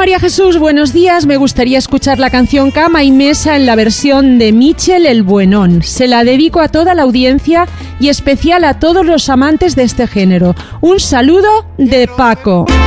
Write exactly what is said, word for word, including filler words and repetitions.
María Jesús, buenos días. Me gustaría escuchar la canción Cama y Mesa en la versión de Michel el Buenón. Se la dedico a toda la audiencia y especial a todos los amantes de este género. Un saludo de Paco.